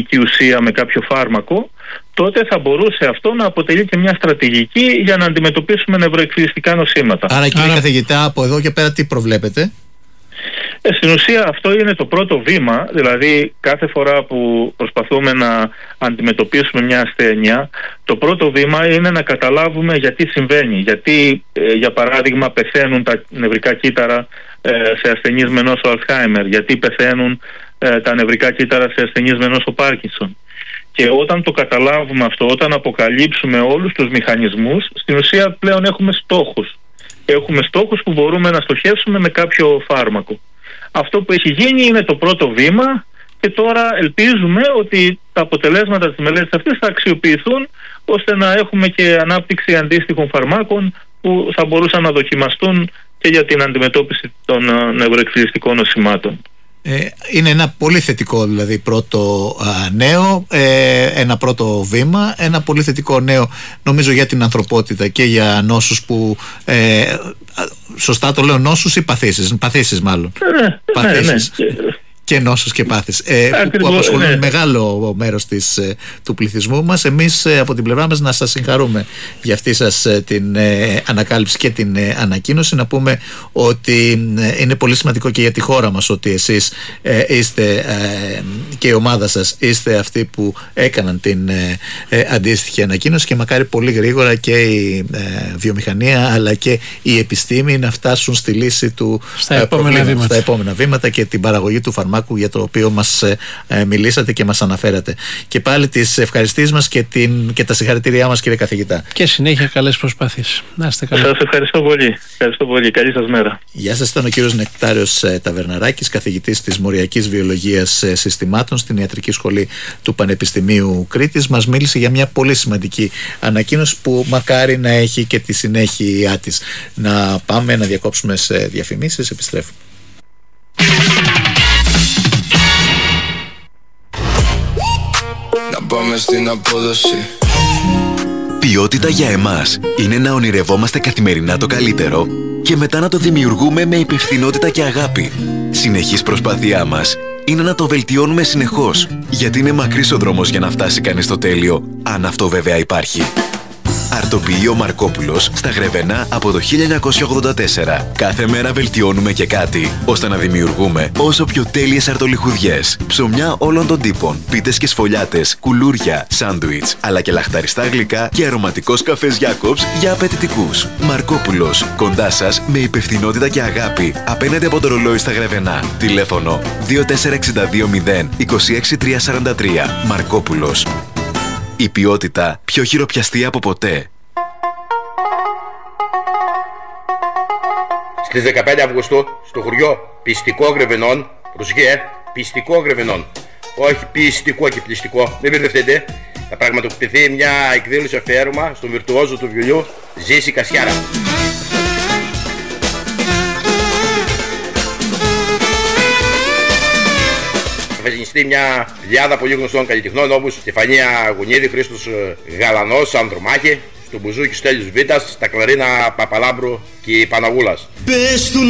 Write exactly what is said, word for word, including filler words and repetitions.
χημική ουσία, με κάποιο φάρμακο, τότε θα μπορούσε αυτό να αποτελεί και μια στρατηγική για να αντιμετωπίσουμε νευροεκφυλιστικά νοσήματα. Άρα, κύριε Άρα... καθηγητά, από εδώ και πέρα τι προβλέπετε? Ε, στην ουσία αυτό είναι το πρώτο βήμα, δηλαδή κάθε φορά που προσπαθούμε να αντιμετωπίσουμε μια ασθένεια, το πρώτο βήμα είναι να καταλάβουμε γιατί συμβαίνει. Γιατί, ε, για παράδειγμα, πεθαίνουν τα νευρικά κύτταρα ε, σε ασθενείς με νόσο Αλτσχάιμερ, γιατί πεθαίνουν ε, τα νευρικά κύτταρα σε ασθενείς με νόσο Πάρκινσον. Και όταν το καταλάβουμε αυτό, όταν αποκαλύψουμε όλους τους μηχανισμούς, στην ουσία πλέον έχουμε στόχους. Έχουμε στόχους που μπορούμε να στοχεύσουμε με κάποιο φάρμακο. Αυτό που έχει γίνει είναι το πρώτο βήμα και τώρα ελπίζουμε ότι τα αποτελέσματα της μελέτης αυτής θα αξιοποιηθούν ώστε να έχουμε και ανάπτυξη αντίστοιχων φαρμάκων που θα μπορούσαν να δοκιμαστούν και για την αντιμετώπιση των νευροεκφυλιστικών νοσημάτων. Είναι ένα πολύ θετικό δηλαδή πρώτο α, νέο, ε, ένα πρώτο βήμα, ένα πολύ θετικό νέο νομίζω για την ανθρωπότητα και για νόσους που, ε, σωστά το λέω, νόσους ή παθήσεις, παθήσεις μάλλον, ναι, παθήσεις. Ναι, ναι. Και νόσους και πάθεις ε, που, που απασχολούν ναι. μεγάλο μέρος της, ε, του πληθυσμού μας. Εμείς ε, από την πλευρά μας να σας συγχαρούμε για αυτή σας ε, την ε, ανακάλυψη και την ε, ανακοίνωση. Να πούμε ότι ε, είναι πολύ σημαντικό και για τη χώρα μας ότι εσείς ε, είστε ε, και η ομάδα σας είστε αυτοί που έκαναν την ε, ε, αντίστοιχη ανακοίνωση, και μακάρι πολύ γρήγορα και η ε, βιομηχανία αλλά και η επιστήμη να φτάσουν στη λύση του στα, ε, επόμενα, βήματα. στα επόμενα βήματα και την παραγωγή του φαρμάκου για το οποίο μας ε, μιλήσατε και μας αναφέρατε. Και πάλι τις ευχαριστήσεις μας και, την, και τα συγχαρητήριά μας, κύριε καθηγητά. Και συνέχεια καλές προσπάθειες. Να είστε καλά. Σας ευχαριστώ πολύ. Ευχαριστώ πολύ. Καλή σας μέρα. Γεια σας, ήταν ο κύριος Νεκτάριος ε, Ταβερναράκης, καθηγητής της Μοριακής Βιολογίας ε, Συστημάτων στην Ιατρική Σχολή του Πανεπιστημίου Κρήτης. Μας μίλησε για μια πολύ σημαντική ανακοίνωση που μακάρι να έχει και τη συνέχεια της. Να πάμε να διακόψουμε σε διαφημίσεις, επιστρέφουμε. Πάμε στην απόδοση. Ποιότητα για εμάς είναι να ονειρευόμαστε καθημερινά το καλύτερο και μετά να το δημιουργούμε με υπευθυνότητα και αγάπη. Συνεχής προσπάθειά μας είναι να το βελτιώνουμε συνεχώς, γιατί είναι μακρύς ο δρόμος για να φτάσει κανείς στο τέλειο, αν αυτό βέβαια υπάρχει. Αρτοποιείο Μαρκόπουλος στα Γρεβενά από το χίλια εννιακόσια ογδόντα τέσσερα. Κάθε μέρα βελτιώνουμε και κάτι, ώστε να δημιουργούμε όσο πιο τέλειες αρτολιχουδιές. Ψωμιά όλων των τύπων, πίτες και σφολιάτες, κουλούρια, σάντουιτς, αλλά και λαχταριστά γλυκά και αρωματικός καφές Γιάκοψ για απαιτητικούς. Μαρκόπουλος, κοντά σας με υπευθυνότητα και αγάπη, απέναντι από το ρολόι στα Γρεβενά. Τηλέφωνο δύο τέσσερα έξι δύο μηδέν δύο έξι τρία τέσσερα τρία. Μαρκόπουλος. Η ποιότητα πιο χειροπιαστή από ποτέ. Στις δεκαπέντε Αυγούστου στο χωριό Πιστικό Γρεβενών, προσοχή, ε, Πιστικό Γρεβενών, όχι πιστικό και πληστικό, μην μπερδευτείτε, θα πραγματοποιηθεί μια εκδήλωση αφιέρωμα στον βιρτουόζο του βιολιού Ζήση Κασιάρα. Θα γεννηστεί μια πλειάδα πολύ γνωστών καλλιτεχνών όπως Στεφανία Γουνίδη, Χρήστος Γαλανός, Ανδρομάχη, στο μπουζούκι Στέλιος Βίτας, τα κλαρίνα Παπαλάμπρου και η Παναγούλας.